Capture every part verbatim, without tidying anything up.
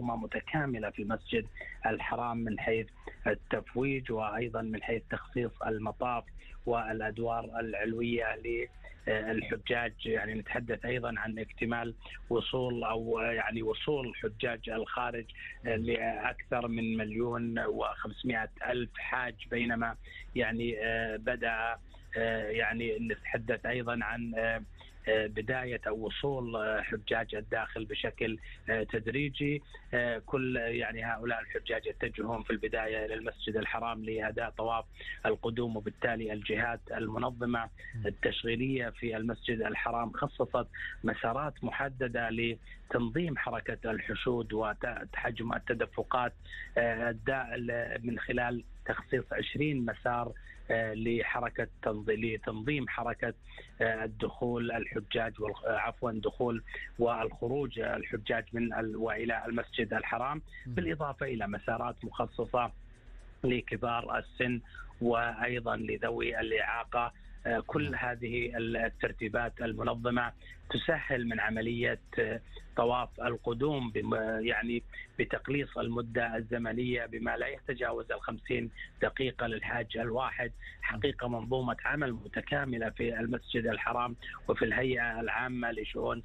منظومة متكاملة في المسجد الحرام من حيث التفويج وأيضا من حيث تخصيص المطاف والأدوار العلوية للحجاج. يعني نتحدث أيضا عن اكتمال وصول أو يعني وصول حجاج الخارج لأكثر من مليون وخمسمائة ألف حاج، بينما يعني بدأ يعني نتحدث أيضا عن بداية أو وصول حجاج الداخل بشكل تدريجي. كل يعني هؤلاء الحجاج يتجهون في البداية إلى المسجد الحرام لأداء طواف القدوم، وبالتالي الجهات المنظمة التشغيلية في المسجد الحرام خصصت مسارات محددة لتنظيم حركة الحشود وحجم التدفقات من خلال تخصيص عشرين مسار لحركة لتنظيم حركة الدخول الحجاج عفوا دخول والخروج الحجاج من وإلى المسجد الحرام، بالإضافة إلى مسارات مخصصة لكبار السن وأيضا لذوي الإعاقة. كل هذه الترتيبات المنظمة تسهل من عملية طواف القدوم يعني بتقليص المدة الزمنية بما لا يتجاوز الخمسين دقيقة للحاج الواحد. حقيقة منظومة عمل متكاملة في المسجد الحرام وفي الهيئة العامة لشؤون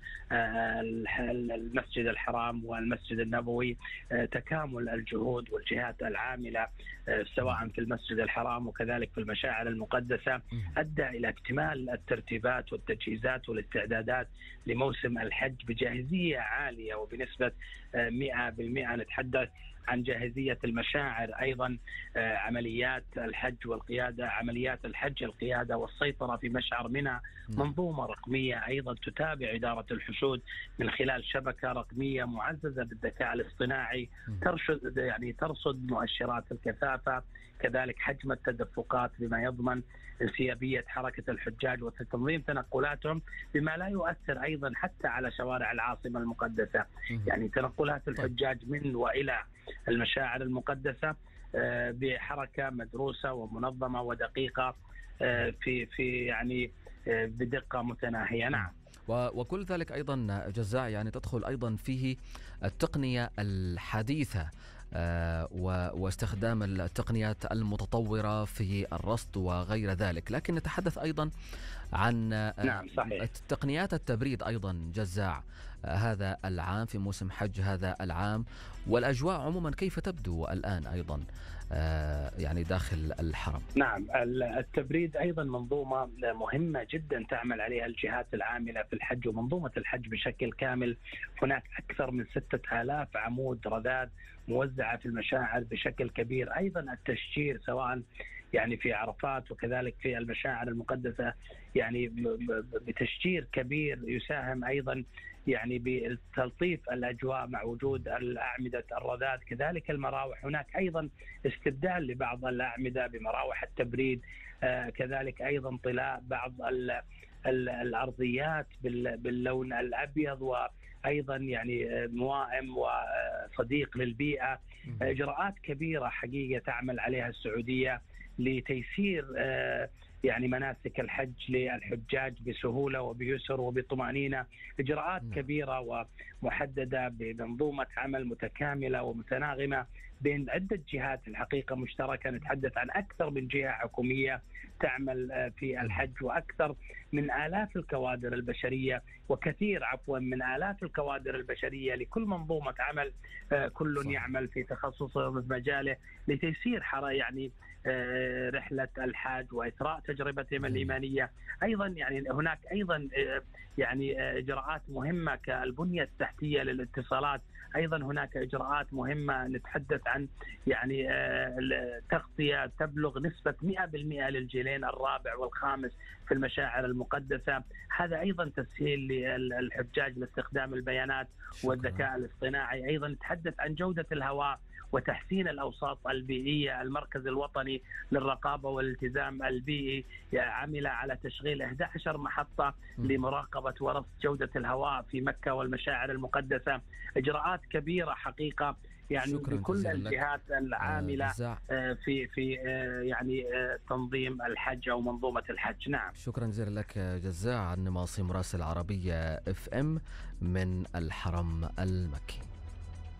المسجد الحرام والمسجد النبوي. تكامل الجهود والجهات العاملة سواء في المسجد الحرام وكذلك في المشاعر المقدسة أدى إلى اكتمال الترتيبات والتجهيزات والاستعدادات لموسم الحج بجاهزية عالية وبنسبة مئة بالمئة. نتحدث عن جاهزية المشاعر، أيضا عمليات الحج والقيادة، عمليات الحج القيادة والسيطرة في مشعر منى، منظومة رقمية أيضا تتابع إدارة الحشود من خلال شبكة رقمية معززة بالذكاء الاصطناعي ترصد يعني ترصد مؤشرات الكثافة، كذلك حجم التدفقات بما يضمن انسيابية حركة الحجاج وتنظيم تنقلاتهم بما لا يؤثر أيضا حتى على شوارع العاصمة المقدسة. يعني تنقلات الحجاج من وإلى المشاعر المقدسة بحركة مدروسة ومنظمة ودقيقة في في يعني بدقة متناهية. نعم. وكل ذلك أيضا جزاع يعني تدخل أيضا فيه التقنية الحديثة واستخدام التقنيات المتطورة في الرصد وغير ذلك، لكن نتحدث أيضا عن نعم صحيح. تقنيات التبريد أيضا جزاع هذا العام في موسم حج هذا العام، والأجواء عموما كيف تبدو الآن أيضا يعني داخل الحرم؟ نعم، التبريد أيضا منظومة مهمة جدا تعمل عليها الجهات العاملة في الحج ومنظومة الحج بشكل كامل. هناك أكثر من ستة آلاف عمود رذاذ موزعة في المشاعر بشكل كبير. أيضا التشجير سواء يعني في عرفات وكذلك في المشاعر المقدسة يعني بتشجير كبير يساهم أيضا يعني بتلطيف الأجواء مع وجود الأعمدة الرذاذ، كذلك المراوح. هناك أيضا استبدال لبعض الأعمدة بمراوح التبريد، آه كذلك أيضا طلاء بعض الأرضيات باللون الأبيض وأيضا يعني موائم وصديق للبيئة. إجراءات كبيرة حقيقة تعمل عليها السعودية لتيسير آه يعني مناسك الحج للحجاج بسهولة وبيسر وبطمأنينة. إجراءات كبيرة ومحددة بمنظومة عمل متكاملة ومتناغمة بين عدة جهات الحقيقة مشتركة. نتحدث عن أكثر من جهة حكومية تعمل في الحج وأكثر من آلاف الكوادر البشرية وكثير عفوا من آلاف الكوادر البشرية لكل منظومة عمل، كل يعمل في تخصصه في مجاله لتيسير يعني رحلة الحاج وإثراء تجربتهم الإيمانية. أيضا يعني هناك أيضا يعني إجراءات مهمة كالبنية التحتية للاتصالات. أيضا هناك إجراءات مهمة نتحدث عن يعني تغطية تبلغ نسبة مئة بالمئة للجيلين الرابع والخامس في المشاعر المقدسة. هذا أيضا تسهيل للحجاج لاستخدام البيانات والذكاء الاصطناعي. أيضا نتحدث عن جودة الهواء وتحسين الأوساط البيئية. المركز الوطني للرقابة والالتزام البيئي عمل على تشغيل إحدى عشرة محطة لمراقبة ورصد جودة الهواء في مكة والمشاعر المقدسة. إجراءات كبيرة حقيقة يعني بكل الجهات العاملة في في يعني تنظيم الحج أو منظومة الحج. نعم. شكرا جزيلا لك جزاع، النماصي مراسل عربية اف ام من الحرم المكي.